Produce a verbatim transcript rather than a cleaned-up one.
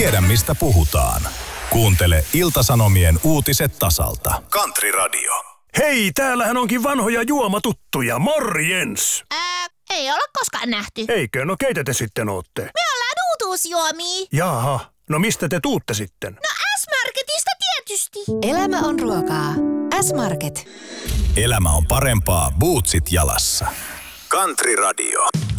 tiedä mistä puhutaan. Kuuntele Ilta-Sanomien uutiset tasalta. Country Radio. Hei, täällähän onkin vanhoja juomatuttuja. Morjens! Ää, ei olla koskaan nähty. Eikö? No keitä te sitten ootte? Me ollaan uutuusjuomia. Jaha, no mistä te tuutte sitten? No S-Marketista tietysti. Elämä on ruokaa. S-Market. Elämä on parempaa bootsit jalassa. Country Radio.